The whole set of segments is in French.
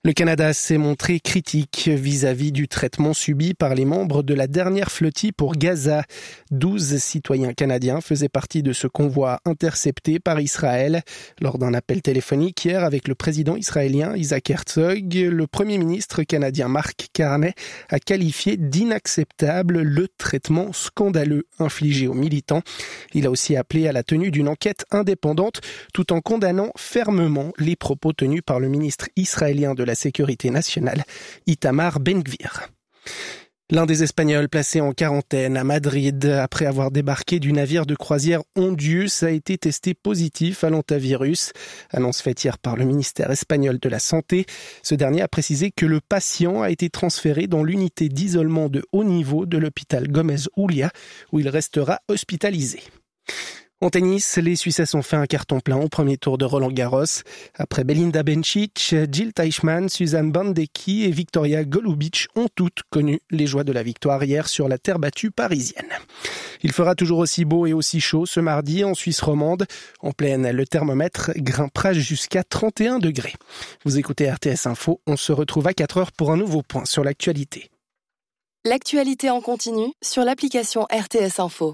Le Canada s'est montré critique vis-à-vis du traitement subi par les membres de la dernière flottille pour Gaza. 12 citoyens canadiens faisaient partie de ce convoi intercepté par Israël. Lors d'un appel téléphonique hier avec le président israélien Isaac Herzog, le premier ministre canadien Mark Carney a qualifié d'inacceptable le traitement scandaleux infligé aux militants. Il a aussi appelé à la tenue d'une enquête indépendante tout en condamnant fermement les propos tenus par le ministre israélien de la Sécurité nationale, Itamar Ben-Gvir. L'un des Espagnols placés en quarantaine à Madrid après avoir débarqué du navire de croisière Hondius a été testé positif à l'hantavirus. Annonce faite hier par le ministère espagnol de la Santé. Ce dernier a précisé que le patient a été transféré dans l'unité d'isolement de haut niveau de l'hôpital Gómez-Ulla où il restera hospitalisé. En tennis, les Suissesses ont fait un carton plein au premier tour de Roland-Garros. Après Belinda Bencic, Jill Teichmann, Suzanne Bandecki et Victoria Golubic ont toutes connu les joies de la victoire hier sur la terre battue parisienne. Il fera toujours aussi beau et aussi chaud ce mardi en Suisse romande. En pleine, le thermomètre grimpera jusqu'à 31 degrés. Vous écoutez RTS Info, on se retrouve à 4 heures pour un nouveau point sur l'actualité. L'actualité en continu sur l'application RTS Info.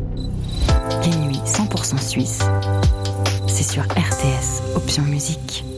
Les nuits 100% suisse, c'est sur RTS, option musique.